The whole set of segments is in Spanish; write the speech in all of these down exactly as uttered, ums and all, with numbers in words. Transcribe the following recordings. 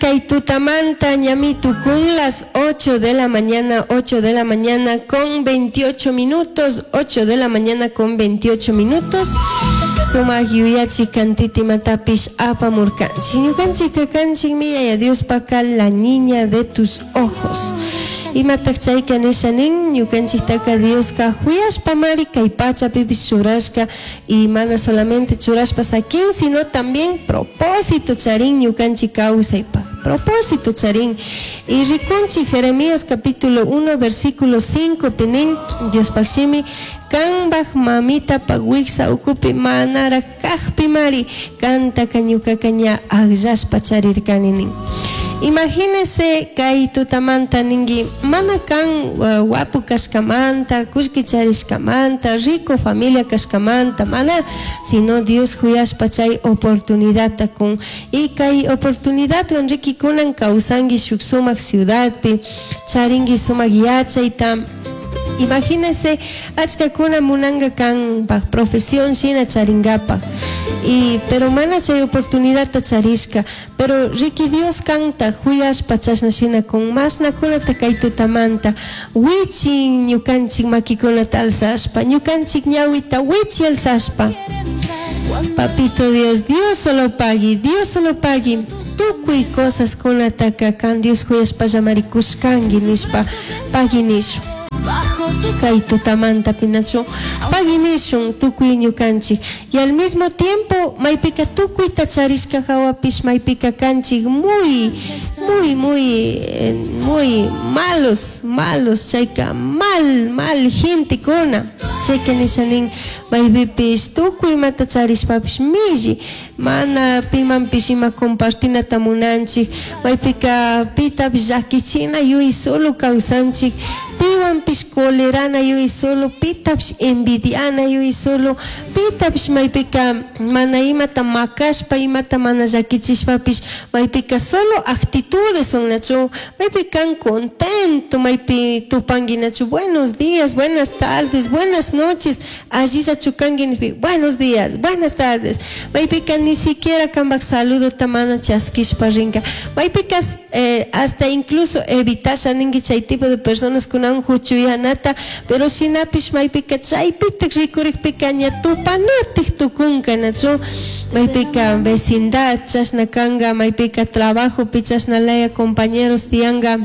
kay tutamanta ñamitu con las ocho de la mañana, ocho de la mañana con veintiocho minutos, ocho de la mañana con veintiocho minutos. Sumak yuyachi kantiti matapish apa murkanchi. Ñukanchi kakanchi mi ay Dios pakal la niña de tus ojos. Y matakchayka nishanin ñukanchik taka Dios ka huyashpa mari kay pacha pipis churashka y mana solamente churashpa sakin sino también propósito charin ñukanchik kawsaypa propósito charin y rikunchik Jeremías capítulo uno versículo cinco pinin Dios pakshimi kanbaj mamita pagwiksa ukupi manara kajpi mari kanta kanyuka kanya agjashpa charirkaninin. Imagínese kay tutamanta ningi mana kan uh, wapu kashkamanta, kushki charishkamanta, rico familia kashkamanta, mana, sino Dios huyashpa chay oportunidad takun. Y kay oportunidad wanriki kunan kausangi shuk sumak ciudadpi, charingi sumak yachayta. Imagínese achka kuna munanga kan pa profesión shina charingapa. Y pero mana chay oportunidad ta charishka pero riki Dios canta huyas pachasna shina con más nakuna ta kay tutamanta wichi ñukanchik makikuna alsashpa ñukanchik ñawita wichi alsashpa. Papito Dios, Dios solo pague, Dios solo pague tukuy cosas kuna taka kan Dios huyas pallamarikushkangi nishpa pague nishu. Kay tutamanta pinacho paginishun tukuy ñukanchik y al mismo tiempo maypika tukuy tacharishka hawapish maypika kanchik muy muy muy eh, muy malos malos chayka mal mal gente kuna chayka nishanin maypipish tukuy mata charishpapish milli mana pimanpish ima compartinata munanchik maypika pitapish llakichina yuy solo kawsanchik piwanpish colerana yuy solo pitapish envidiana yuy solo pitapish maypika mana imata makashpa imata mana llakichishpapish maypika solo actitudes son nacho maypikan contento maypi tupangi nacho buenos días, buenas tardes, buenas noches allí chachukangi buenos días, buenas tardes maypika ni siquiera kambak saludo tamana chaskishpa rinka maypika eh, hasta incluso evitasha ningi chay tipo de personas con un huchuyanata pero sinapish maypika chaypitak rikurikpika ña tupanatik tukunka nacho maypika vecindad chashna kanga maypika trabajo pichashna laya compañeros tianga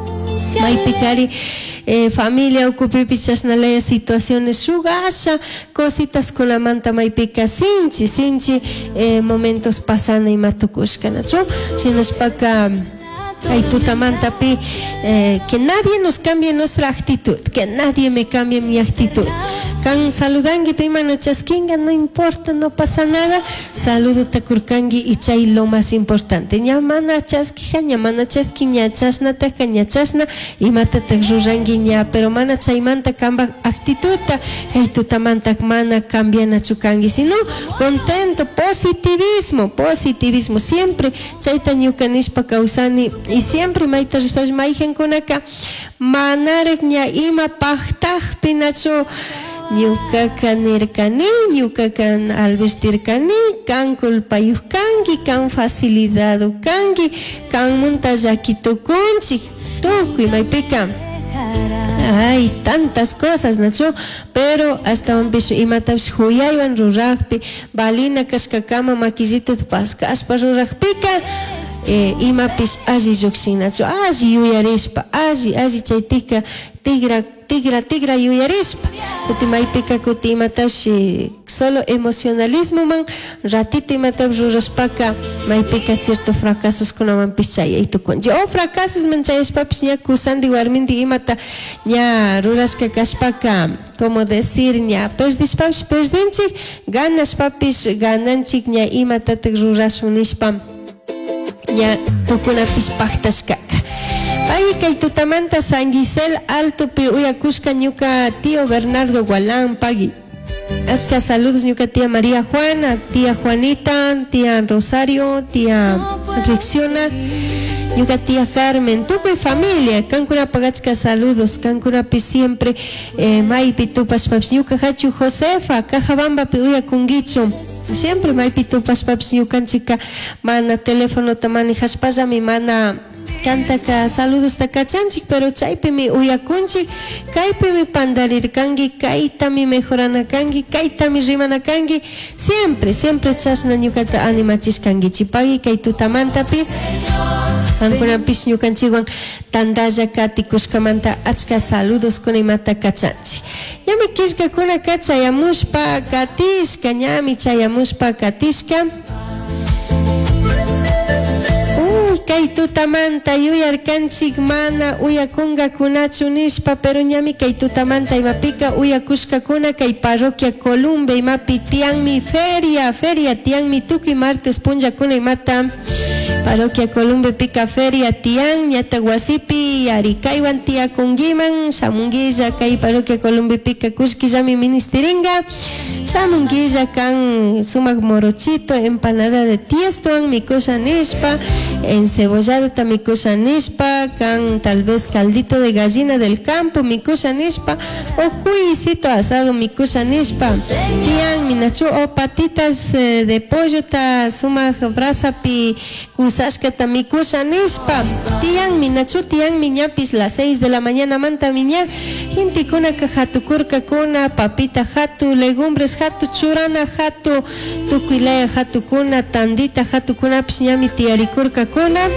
maypikari eh, familia okupipi chashna laya situaciones sugasha cositas con la manta maypika sinchi sinchi eh, momentos pasana y matukushka nacho shinashpaka ay tutamanta pi eh, que nadie nos cambie nuestra actitud, que nadie me cambie mi actitud. Kan saludangi pimana chaskinga, no importa, no pasa nada. Saludo takurkangi y chay lo más importante. Ñamana chaskija, ñamana chaskiña, chasna takaña chasna y mata takrurangi ña, pero mana chaymanta kamba actitud ta ay tutamanta mana cambia nachukangi, sino contento, positivismo, positivismo siempre chayta ñukanishpa kausani. Y siempre maita respas maigen kunaka manarek ña ima pajtaj pinacho ñukaka nirkani ñukaka al vestirkani kan kulpayukangi kan facilidad kangi kan munta llakitukunchik tukuy maypika ay tantas cosas nacho pero hasta un piso imatash huyaywan rurakpi balina kashkakama makizito paskashpa rurakpika Eh, imapish alli lluksinachu alli yuyarishpa alli alli chaytika tigra tigra tigra yuyarishpa kuti maypika kuti imatash solo emocionalismo man ratito imatash rurashpaka maypika cierto fracasos kunamanpish chayaytukunchi o fracasos man chayashpapish ña kusandi warminti imata ña rurashka kashpaka como decir ña perdishpapish perdinchik ganashpapish gananchik ña imatatik rurashunishpa ya tukunapish paktashkaka. Pagi kay tutamanta San Gisel Alto pi uyakushka ñuka tío Bernardo Gualán pagi. Achka saludos ñuka tía María Juana, tía Juanita, tía Rosario, tía Reacciona Yuka tía Carmen, tukuy familia, kankuna pagachka saludos, kankuna pi siempre, eh, maipi tupas paps, yuka hachu Josefa, Cajabamba pi uya kungichu, siempre maipi tupas paps, yukanchika, mana teléfono tamani haspasa mi mana, canta ka saludos takachanchik, pero chaypi mi uyakunchik, kaypi mi pandarirkangi, kayta mi mejoranakangi, kayta mi rimanakangi, siempre, siempre chasna ñukata animachishkangi, chipagi kay tutamantapi, kankunapish ñukanchikwan tandalla katikushkamanta achka saludos kunaymata kachanchik. Ñami kishkakuna kachayamushpa katishka, ñami chayamushpa katishka. Kay tutamanta yuyarkanchik mana uyakunga kunachu nishpa, pero ñami kay tutamanta imapika uyakushkakuna kay parroquia Columbe imapi tianmi feria, feria tianmi tukuy martes punllakuna imata parroquia Columbe pika feria tian ñata wasipi yarikaywan tiakungiman shamunguilla kay parroquia Columbe pika kushkillami ministeringa shamunguilla kan sumak morochito, empanada de tiesto mikusha nishpa, encebollado tamikusha nishpa, kan tal vez caldito de gallina del campo mikusha nishpa, o cuisito asado mikusha nishpa, tian minachu o patitas eh, de pollo ta sumak brasa pi kusashka tamikusha nishpa, tian minachu tian miñapis las seis de la mañana manta miña, hintikuna kajatukurka kuna, papita jatu, legumbres jatu, churana jatu, tukuilaya jatu kuna, tandita jatu kuna, pishñami tiarikurka kuna.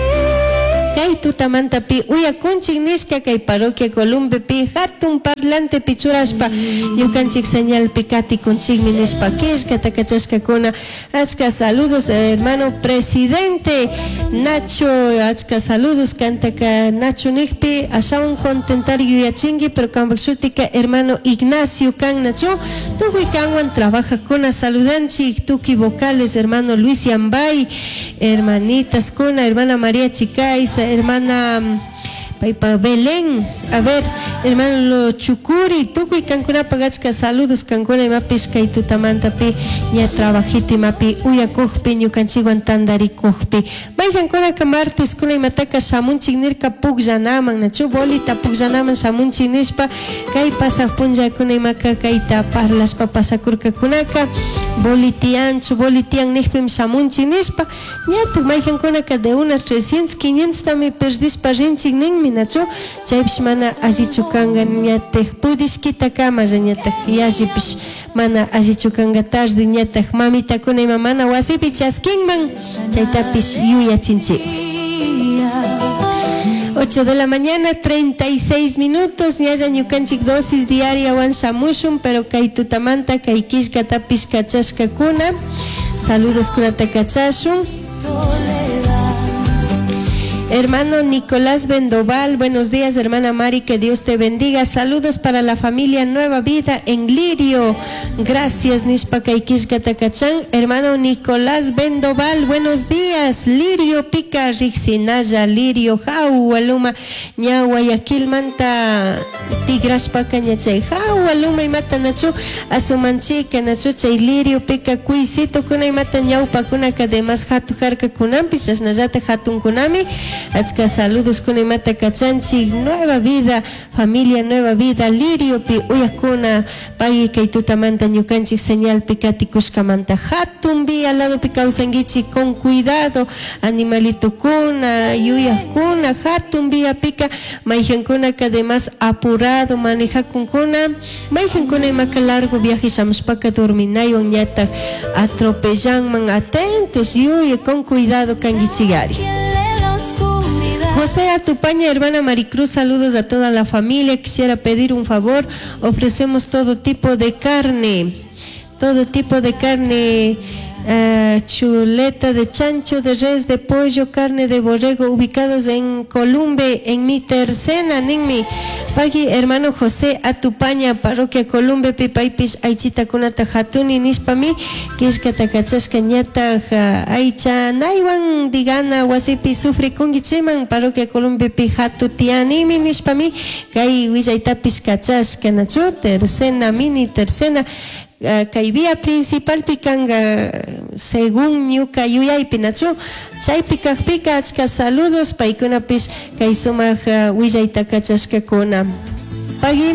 Kay tutamanta pi uyakunchik nishka kay parroquia Columbe pi hatun parlante pichurashpa yukanchik señal pikati kunchik minishpa kishka takachashka kuna achka saludos hermano presidente Nacho, achka saludos kantaka Nacho nihpi ashawan contentar yuyachingi pero kambaksutika hermano Ignacio kan Nacho tukuy kanwan trabaja kuna saludanchik tuki vocales hermano Luis Yambay hermanitas kuna hermana María Chicaiza hermana Paipa Belén, a ver, hermano Chucuri, tukuy kankuna pagachka saludos kankuna imapishka y tutamanta pi ña trabajiti mapi uyakujpi ñukanchikwan tandarikujpi. Mayjankuna ka martes kuna imataka shamunchik nirka pukllanaman, nachu bolita pukllanaman shamunchik nishpa kay pasaq punllakuna imaka kayta parlashpa pasakurka kunaka bolitianchu, bolitian nihpim shamunchik nishpa ñatak mayjankuna ka de unas trescientos, quinientos tami perdishpa rinchik ninmi nacho chaypish mana allichu kanga ñatak pudishkita kamalla ñatak yallipish mana allichu kanga tarde ñatak mamitakuna ima mana wasipi chaskinman chaytapish yuyachinchik. ocho de la mañana, treinta y seis minutos, ñalla ñukanchik dosis diaria wan shamushun, pero kay tutamanta kay kishka tapish kachashka kuna, saludos kunata kachashun. Hermano Nicolás Vendoval, buenos días hermana Mari, que Dios te bendiga, saludos para la familia Nueva Vida en Lirio, gracias Nishpa Kaikishka Takachan, hermano Nicolás Vendoval, buenos días, Lirio Pica Rixinaya, Lirio Jau, Aluma, Ñahuayakil Manta, Tigrashpa Cañachay, Jau, Aluma y Mata Nachu, Asumanchica Nachu, Chay Lirio Pica Cuisito, Kuna y Mata Ñaupa Kuna, que además Hatu Jarka Kunampi, Sasnayate Hatun Kunami. Achka saludos kuna imata kachanchi Nueva Vida, familia Nueva Vida, Lirio pi uyakuna pagi kay tutamanta ñukanchik señal pikati kushkamanta hatun vi al lado pi kausangichi con cuidado animalito kuna yuyakuna hatun vi apika mayjankuna que además apurado maneja kunkuna mayjankuna imaka largo viaje shamspaka dorminayon ñata atropellanman atentos yuya con cuidado kangichigari. José Atupaña, hermana Maricruz, saludos a toda la familia. Quisiera pedir un favor, ofrecemos todo tipo de carne, todo tipo de carne, uh, chuleta de chancho, de res, de pollo, carne de borrego, ubicados en Columbe, en mi tercena, Ninmi. Pagi, hermano José Atupaña, parroquia Columbe, Pipaipish, Aichita Kunata Hatuni, Nispami, Kishkata Kachashka Ñata, Aicha, Naiwan, Digana, Wasipi, Sufri, Kungichiman, parroquia Columbe, Pihatu, Tianimi, Nispami, Kai, Wijaitapish Kachashka Nacho, tercena, mini tercena, uh, kay vía principal pikanga según ñuka yuyaypi nachu chaypi kaqpika achka saludos paykunapish kay sumaq uh, willayta kachashkakuna pagi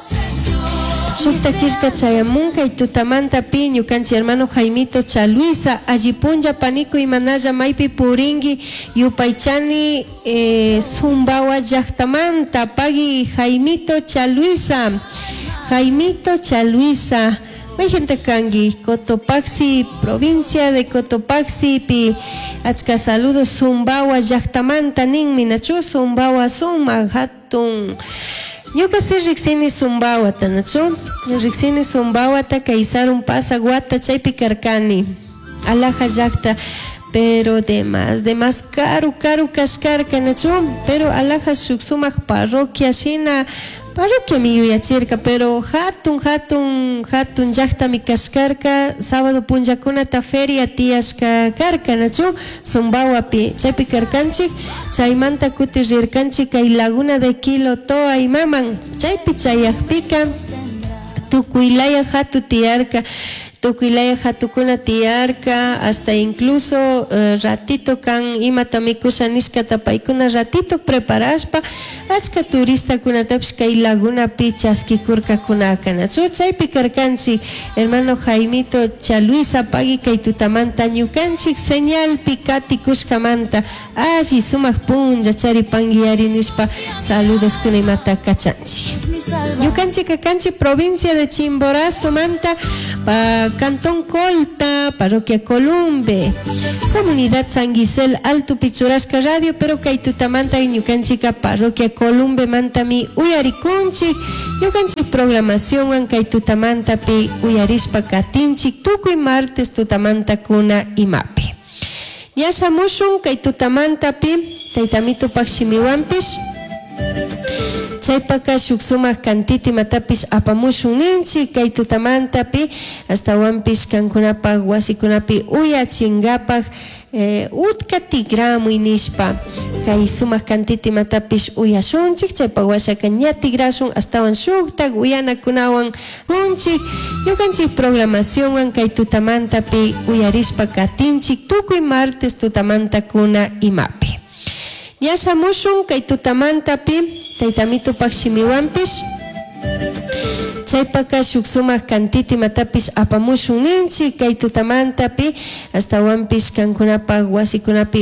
Shukta kishka chayamunka y tutamanta pi ñukanchi hermano Jaimito Chaluisa allipunlla paniku imanalla maypi puringi yupaychani eh, Sumbawa llaqtamanta pagi Jaimito Chaluisa Jaimito Chaluisa hay gente kangi Cotopaxi provincia de Cotopaxi pi achka saludos Sumbawa llaqtamanta ninmi nachu Sumbawa suma hatun Ñuka si riksini Sumbawata nachu riksini Sumbawata kaysarun pasa guata chaypi karkani alaja llaqta pero demas demas caro caro kashkarka nachu pero alaja shuk sumaq parroquia shina parroquia mi yuyachirka pero hatun hatun hatun llaqta mi kashkarka sábado punllakunata feria tiyashka karka nachu Sumbawapi chaypi karkanchik chaymanta kuti rirkanchik kay laguna de Kilo toa imaman chaypi chayaqpika tukuylaya hatu tiyarka tukuylaya hatukuna tiyarka hasta incluso uh, ratito kan imata mikusha nishkata paykuna ratito preparashpa achka turista kunatapish kay laguna pi chaskikurka kunaka nachu chaypi karkanchik hermano Jaimito Chaluisa pagi kay tutamanta ñukanchik señal pikati kushkamanta alli sumaq punlla chari panguiyari nishpa saludos kuna imata kachanchik ñukanchik kakanchik provincia de Chimborazo manta pa Cantón Colta, Parroquia Columbe, Comunidad San Gisel, Alto Pichurasca Radio, pero kay tutamanta y ñukanchika Parroquia Columbe mantami uyarikunchik, ñukanchik programación an kay tutamanta pi uyarishpa katinchik, tukuy martes tutamanta kuna imapi. Yashamushun kay tutamanta pi, taytamito pakshimiwampish, chaypaka shuk sumaq kantiti matapish apamushun ninchik kay tutamantapi hasta wampish kankunapak wasikunapi uyachingapak eh, utka tigramuy nishpa kay sumaq kantiti matapish uyashunchik chaypak washaka ña tigrashun astawan shuktak uyanakunawan kunchik ñukanchik programación kay tutamantapi uyarishpa katinchik tukuy martes tutamantakuna imapi Yashamushun kay tutamantapi taytamito pakshimiwampish chaypaka shuk sumaq kantiti matapish apamushun ninchik kay tutamantapi hasta wampish kankunapak wasikunapi